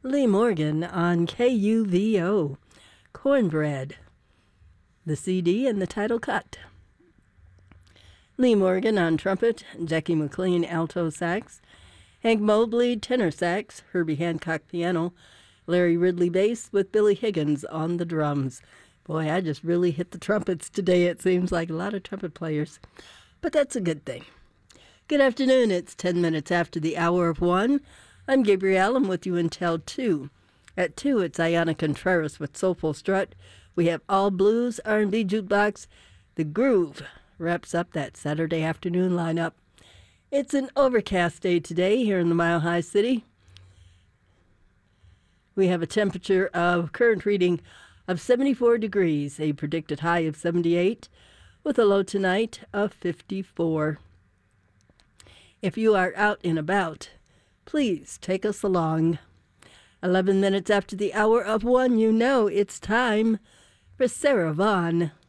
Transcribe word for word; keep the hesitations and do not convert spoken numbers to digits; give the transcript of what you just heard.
Lee Morgan on K U V O, Cornbread, the C D and the title cut. Lee Morgan on trumpet, Jackie McLean alto sax, Hank Mobley tenor sax, Herbie Hancock piano, Larry Ridley bass with Billy Higgins on the drums. Boy, I just really hit the trumpets today. It seems like a lot of trumpet players, but that's a good thing. Good afternoon. It's ten minutes after the hour of one. I'm Gabrielle. I'm with you until two. At two, it's Ayana Contreras with Soulful Strut. We have All Blues, R and B Jukebox. The Groove wraps up that Saturday afternoon lineup. It's an overcast day today here in the Mile High City. We have a temperature of current reading of seventy-four degrees, a predicted high of seventy-eight, with a low tonight of fifty-four. If you are out and about, please take us along. eleven minutes after the hour of one, you know it's time for Sarah Vaughan.